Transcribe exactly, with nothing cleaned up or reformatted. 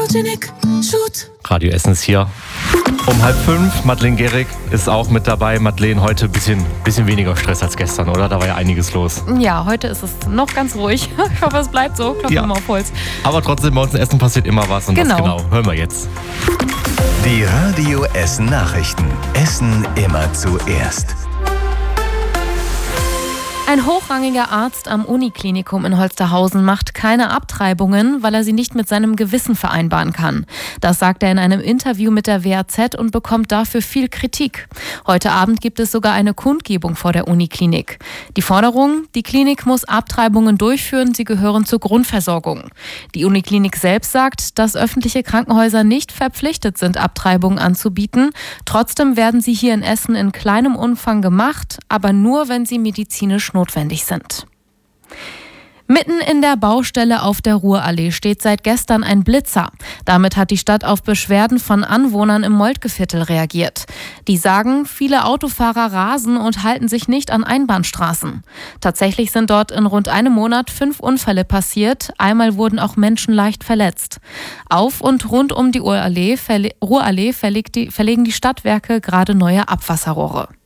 Photogenic Shoot. Radio Essen ist hier. Um halb fünf, Madeleine Gehrig ist auch mit dabei. Madeleine, heute ein bisschen, bisschen weniger Stress als gestern, oder? Da war ja einiges los. Ja, heute ist es noch ganz ruhig. Ich hoffe, es bleibt so. Klopfen wir Ja. mal auf Holz. Aber trotzdem, bei uns in Essen passiert immer was. Und Genau. was genau, hören wir jetzt. Die Radio Essen Nachrichten. Essen immer zuerst. Ein hochrangiger Arzt am Uniklinikum in Holsterhausen macht keine Abtreibungen, weil er sie nicht mit seinem Gewissen vereinbaren kann. Das sagt er in einem Interview mit der W A Z und bekommt dafür viel Kritik. Heute Abend gibt es sogar eine Kundgebung vor der Uniklinik. Die Forderung: Die Klinik muss Abtreibungen durchführen, sie gehören zur Grundversorgung. Die Uniklinik selbst sagt, dass öffentliche Krankenhäuser nicht verpflichtet sind, Abtreibungen anzubieten. Trotzdem werden sie hier in Essen in kleinem Umfang gemacht, aber nur, wenn sie medizinisch notwendig sind. Mitten in der Baustelle auf der Ruhrallee steht seit gestern ein Blitzer. Damit hat die Stadt auf Beschwerden von Anwohnern im Moltkeviertel reagiert. Die sagen, viele Autofahrer rasen und halten sich nicht an Einbahnstraßen. Tatsächlich sind dort in rund einem Monat fünf Unfälle passiert. Einmal wurden auch Menschen leicht verletzt. Auf und rund um die Ruhrallee, verle- Ruhrallee verlegt die, verlegen die Stadtwerke gerade neue Abwasserrohre.